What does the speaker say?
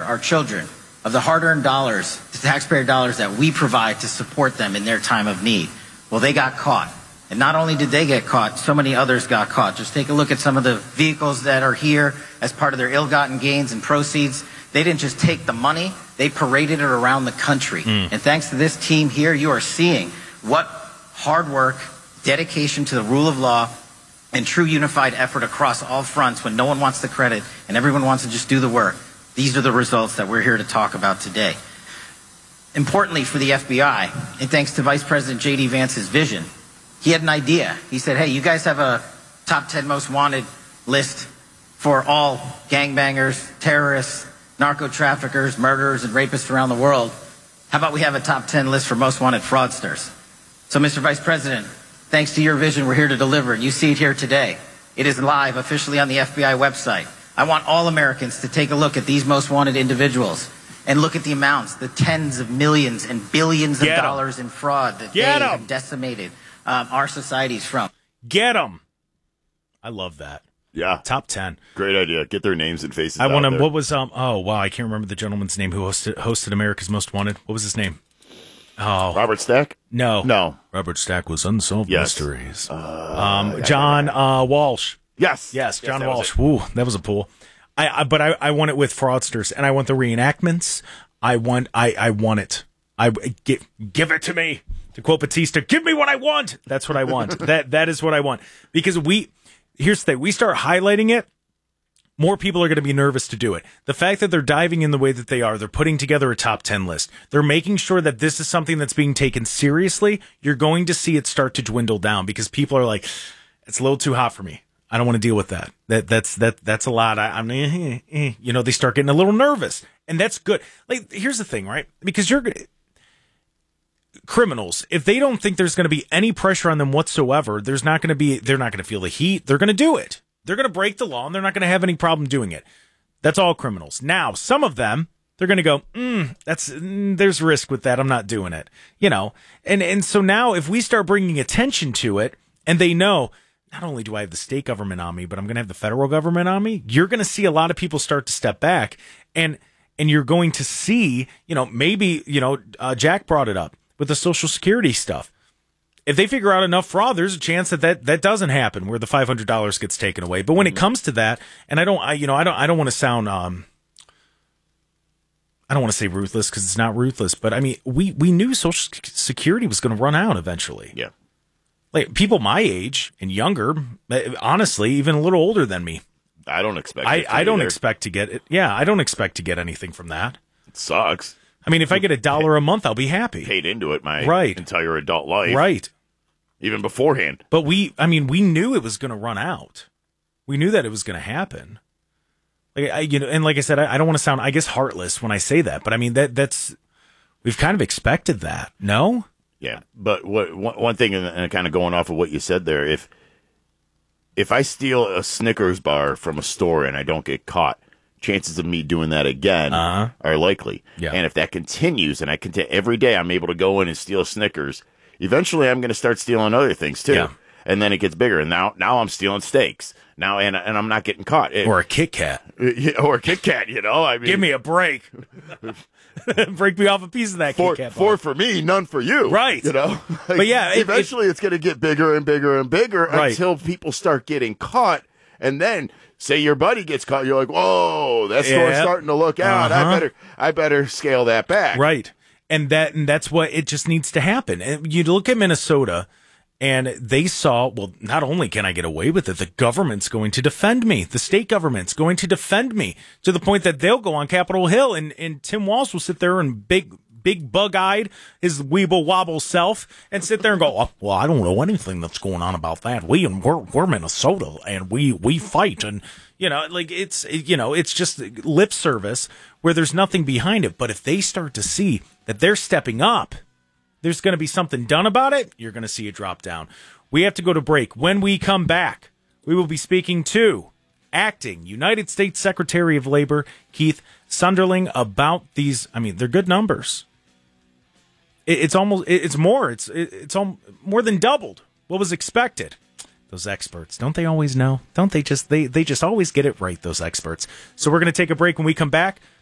our children of the hard-earned dollars, the taxpayer dollars that we provide to support them in their time of need. Well, they got caught. And not only did they get caught, so many others got caught. Just take a look at some of the vehicles that are here as part of their ill-gotten gains and proceeds. They didn't just take the money, they paraded it around the country. And thanks to this team here, you are seeing what hard work, dedication to the rule of law, and true unified effort across all fronts when no one wants the credit and everyone wants to just do the work. These are the results that we're here to talk about today. Importantly for the FBI, and thanks to Vice President J.D. Vance's vision, he had an idea. He said, hey, you guys have a top 10 most wanted list for all gangbangers, terrorists, narco-traffickers, murderers, and rapists around the world. How about we have a top 10 list for most wanted fraudsters? So, Mr. Vice President, thanks to your vision, we're here to deliver. You see it here today. It is live officially on the FBI website. I want all Americans to take a look at these most wanted individuals and look at the amounts, the tens of millions and billions of dollars in fraud that they have decimated our societies from. Get them. I love that. Yeah. Top 10. Great idea. Get their names and faces I want to, there. what was, oh, wow, I can't remember the gentleman's name who hosted America's Most Wanted. What was his name? Oh. Robert Stack? No. Robert Stack was Unsolved Mysteries. John Walsh. Yes. John Walsh. Woo, that was a pull. But I want it with fraudsters, and I want the reenactments. I want it. Give it to me. To quote Batista, give me what I want. That's what I want. That is what I want. Because here's the thing, we start highlighting it, more people are going to be nervous to do it. The fact that they're diving in the way that they are, they're putting together a top 10 list. They're making sure that this is something that's being taken seriously. You're going to see it start to dwindle down because people are like, it's a little too hot for me. I don't want to deal with that. That's a lot. They start getting a little nervous, and that's good. Like, here's the thing, right? Because criminals, if they don't think there's going to be any pressure on them whatsoever, they're not going to feel the heat. They're going to do it. They're going to break the law, and they're not going to have any problem doing it. That's all criminals. Now, some of them, they're going to go, there's risk with that. I'm not doing it. And so now if we start bringing attention to it, and they know, not only do I have the state government on me, but I'm going to have the federal government on me, you're going to see a lot of people start to step back, and you're going to see, maybe, Jack brought it up with the Social Security stuff. If they figure out enough fraud, there's a chance that doesn't happen, where the $500 gets taken away. But when it comes to that, and I don't want to sound, I don't want to say ruthless because it's not ruthless, but I mean, we knew Social Security was going to run out eventually. Yeah. Like, people my age and younger, honestly, even a little older than me. I don't expect I don't expect to get it. Yeah, I don't expect to get anything from that. It sucks. I mean, if I get $1 a month, I'll be happy. Paid into it my Right. entire adult life. Right. Even beforehand. But we knew it was going to run out. We knew that it was going to happen. Like, and like I said, I don't want to sound, I guess, heartless when I say that, but I mean, that's we've kind of expected that. No? Yeah. But one thing, and kind of going off of what you said there, if I steal a Snickers bar from a store and I don't get caught, chances of me doing that again are likely. Yeah. And if that continues, and every day I'm able to go in and steal Snickers, eventually I'm going to start stealing other things too. Yeah. And then it gets bigger. And now I'm stealing steaks. Now, and I'm not getting caught. Or a Kit Kat. Or a Kit Kat, I mean, give me a break. Break me off a piece of that Kit Kat bar. 4 for me, none for you. Right. But yeah. Eventually it's going to get bigger and bigger and bigger Right. until people start getting caught. And then, say your buddy gets caught, you're like, whoa, that store's starting to look out. I better scale that back. Right. And that's what it just needs to happen. And you look at Minnesota, and they saw, well, not only can I get away with it, the government's going to defend me. The state government's going to defend me to the point that they'll go on Capitol Hill, and Tim Walz will sit there and big bug-eyed, his weeble wobble self, and sit there and go, oh, well, I don't know anything that's going on about that. We're Minnesota, and we fight, and it's just lip service where there's nothing behind it. But if they start to see that they're stepping up, there's going to be something done about it, you're going to see it drop down. We have to go to break. When we come back, we will be speaking to acting United States Secretary of Labor Keith Sunderling about these. I mean, they're good numbers. It's more than doubled what was expected. Those experts, don't they always know? Don't they just always get it right, those experts? So we're going to take a break. When we come back,